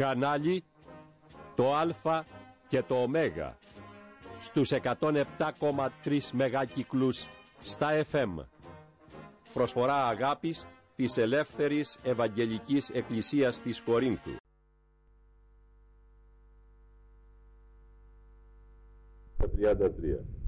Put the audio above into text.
Κανάλι το Α και το Ω στους 107,3 μεγάκυκλους στα FM. Προσφορά αγάπης της Ελεύθερης Ευαγγελικής Εκκλησίας της Κορίνθου. 33